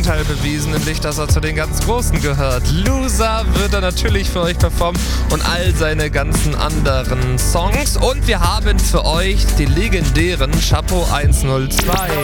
Teil bewiesen, nämlich dass er zu den ganz Großen gehört. Loser wird er natürlich für euch performen und all seine ganzen anderen Songs. Und wir haben für euch die legendären Chapeau 102.